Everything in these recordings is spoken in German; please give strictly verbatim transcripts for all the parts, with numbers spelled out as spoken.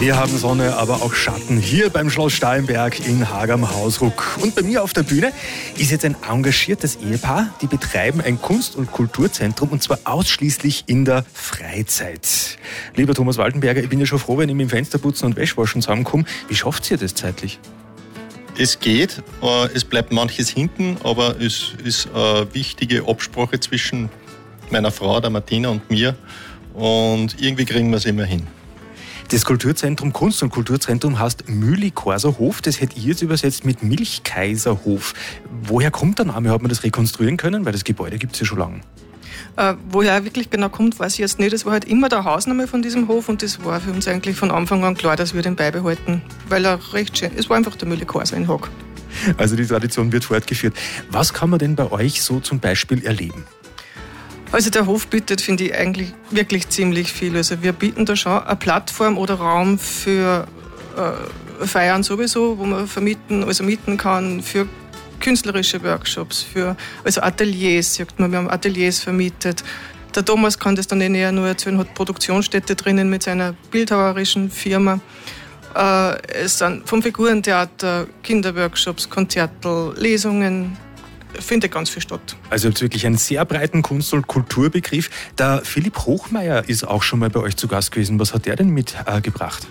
Wir haben Sonne, aber auch Schatten hier beim Schloss Steinberg in Haag am Hausruck. Und bei mir auf der Bühne ist jetzt ein engagiertes Ehepaar. Die betreiben ein Kunst- und Kulturzentrum und zwar ausschließlich in der Freizeit. Lieber Thomas Waltenberger, ich bin ja schon froh, wenn ich mit dem Fensterputzen und Wäschewaschen zusammenkomme. Wie schafft ihr das zeitlich? Es geht, es bleibt manches hinten, aber es ist eine wichtige Absprache zwischen meiner Frau, der Martina, und mir. Und irgendwie kriegen wir es immer hin. Das Kulturzentrum, Kunst- und Kulturzentrum heißt Mühli-Korserhof. Das hätte ich jetzt übersetzt mit Milchkaiserhof. Woher kommt der Name? Hat man das rekonstruieren können? Weil das Gebäude gibt es ja schon lange. Äh, woher er wirklich genau kommt, weiß ich jetzt nicht. Das war halt immer der Hausname von diesem Hof und das war für uns eigentlich von Anfang an klar, dass wir den beibehalten. Weil er recht schön, es war einfach der Mühli-Korser in Haag. Also die Tradition wird fortgeführt. Was kann man denn bei euch so zum Beispiel erleben? Also der Hof bietet, finde ich, eigentlich wirklich ziemlich viel. Also wir bieten da schon eine Plattform oder Raum für äh, Feiern sowieso, wo man vermieten, also mieten kann, für künstlerische Workshops, für also Ateliers, sagt man, wir haben Ateliers vermietet. Der Thomas kann das dann eher nur erzählen, hat Produktionsstätte drinnen mit seiner bildhauerischen Firma. Äh, es sind vom Figurentheater, Kinderworkshops, Konzerte, Lesungen, findet ganz viel statt. Also ihr habt wirklich einen sehr breiten Kunst- und Kulturbegriff. Der Philipp Hochmeier ist auch schon mal bei euch zu Gast gewesen. Was hat der denn mitgebracht?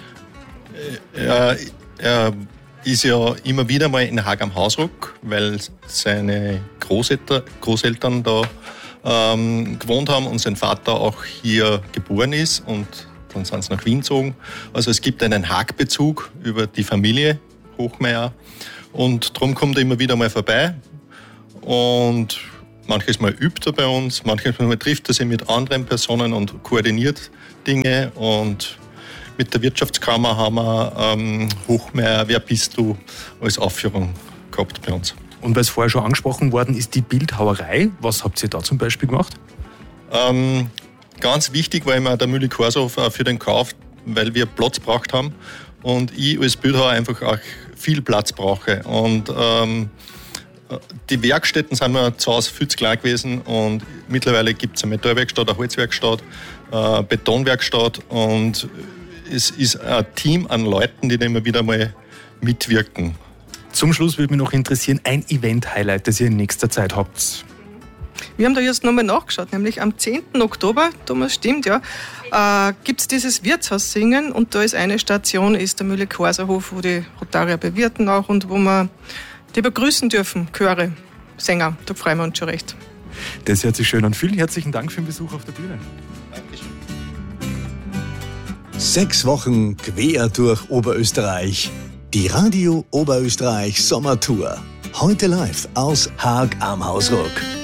Äh, er, er ist ja immer wieder mal in Haag am Hausruck, weil seine Großeltern, Großeltern da ähm, gewohnt haben und sein Vater auch hier geboren ist und dann sind sie nach Wien gezogen. Also es gibt einen Haag-Bezug über die Familie Hochmeier und darum kommt er immer wieder mal vorbei. Und manches Mal übt er bei uns, manches Mal trifft er sich mit anderen Personen und koordiniert Dinge. Und mit der Wirtschaftskammer haben wir ähm, Hochmeier, wer bist du, als Aufführung gehabt bei uns. Und weil es vorher schon angesprochen worden ist, die Bildhauerei. Was habt ihr da zum Beispiel gemacht? Ähm, ganz wichtig war immer der Mühli-Korserhof für den Kauf, weil wir Platz braucht haben. Und ich als Bildhauer einfach auch viel Platz brauche. Und ähm, die Werkstätten sind mir zu Hause viel zu klein gewesen und mittlerweile gibt es eine Metallwerkstatt, eine Holzwerkstatt, eine Betonwerkstatt und es ist ein Team an Leuten, die da immer wieder mal mitwirken. Zum Schluss würde mich noch interessieren, ein Event-Highlight, das ihr in nächster Zeit habt. Wir haben da jetzt nochmal nachgeschaut, nämlich am zehnten Oktober, Thomas, stimmt, ja, äh, gibt es dieses Wirtshaussingen und da ist eine Station, ist der Mühli-Korserhof, wo die Rotarier bewirten auch und wo man die begrüßen dürfen, Chöre, Sänger, da freuen wir uns schon recht. Das hört sich schön an. Vielen herzlichen Dank für den Besuch auf der Bühne. Dankeschön. Sechs Wochen quer durch Oberösterreich. Die Radio Oberösterreich Sommertour. Heute live aus Haag am Hausruck.